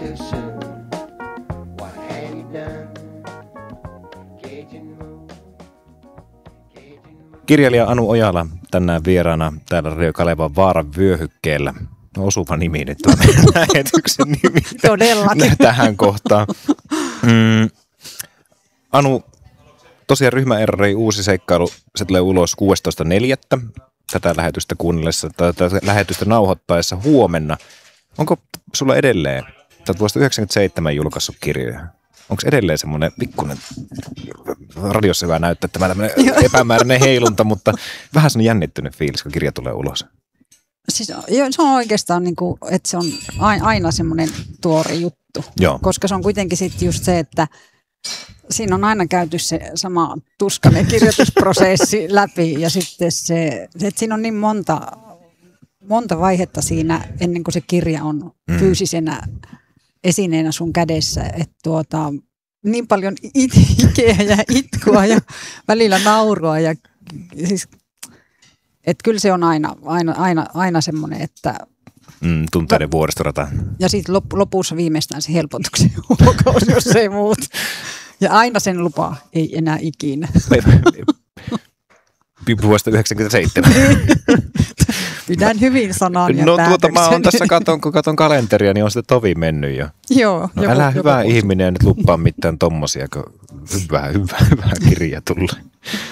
too soon. What have you done? Cajun moon. Kirjailija Anu Ojala tänään vieraana täällä Radio Kalevan Vaaran vyöhykkeellä. Osuva nimi nyt on lähetyksen nimi. Todellakin. Tähän kohtaan. Anu, tosiaan Ryhmä RRI uusi seikkailu, se tulee ulos 16.4. tätä lähetystä kuunnellessa, tätä lähetystä nauhoittaessa huomenna. Onko sulla edelleen, sä oot vuosta 1997 julkaissut kirjoja, onko edelleen semmoinen pikkuinen, radiossa hyvä näyttää tämä tämmöinen epämääräinen heilunta, mutta vähän semmoinen jännittynyt fiilis, kun kirja tulee ulos? Siis, se on oikeastaan, niin kuin, että se on aina semmoinen tuore juttu, Joo. Koska se on kuitenkin sitten just se, että siinä on aina käyty se sama tuskainen kirjoitusprosessi läpi ja sitten se, että siinä on niin monta vaihetta siinä ennen kuin se kirja on fyysisenä esineenä sun kädessä, että niin paljon ikeä ja itkua ja välillä naurua ja siis, että kyllä se on aina semmoinen, että tunteiden vuoristorata. ja sitten lopussa viimeistään se helpotuksen huokaus, jos ei muut. Ja aina sen lupaa, ei enää ikinä. Vuosta 1997. Pidän hyvin sanan ja mä oon tässä, kun katon kalenteria, niin on sitten tovi mennyt jo. Joo. No, älä hyvä ihminen nyt luppaa mitään tommosia, kun hyvä kirja tulee.